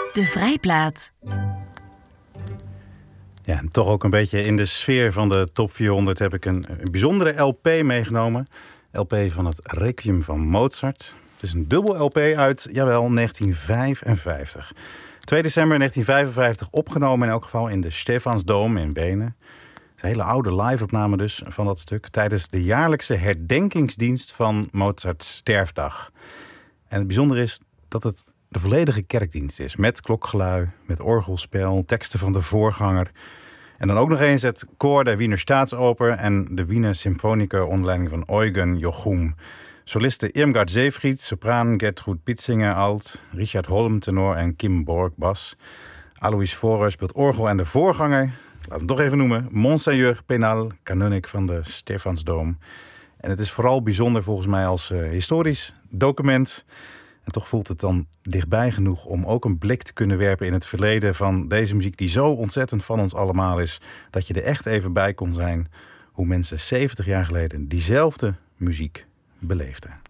De Vrijplaat. Ja, en toch ook een beetje in de sfeer van de top 400 heb ik een bijzondere LP meegenomen. LP van het Requiem van Mozart. Het is een dubbel LP uit, 1955. 2 december 1955 opgenomen in elk geval in de Stephansdom in Wenen. Een hele oude live-opname dus van dat stuk tijdens de jaarlijkse herdenkingsdienst van Mozarts sterfdag. En het bijzondere is dat het de volledige kerkdienst is. Met klokgelui, met orgelspel, teksten van de voorganger. En dan ook nog eens het koor der Wiener Staatsoper en de Wiener Symphoniker onder leiding van Eugen Jochum. Solisten Irmgard Seefried, sopraan, Gertrud Pitzinger, alt, Richard Holm, tenor en Kim Borg, bas. Alois Vorer speelt orgel en de voorganger, laat hem toch even noemen, Monseigneur Penal, kanunnik van de Stephansdom. En het is vooral bijzonder volgens mij als historisch document. En toch voelt het dan dichtbij genoeg om ook een blik te kunnen werpen in het verleden van deze muziek die zo ontzettend van ons allemaal is, dat je er echt even bij kon zijn hoe mensen 70 jaar geleden diezelfde muziek beleefden.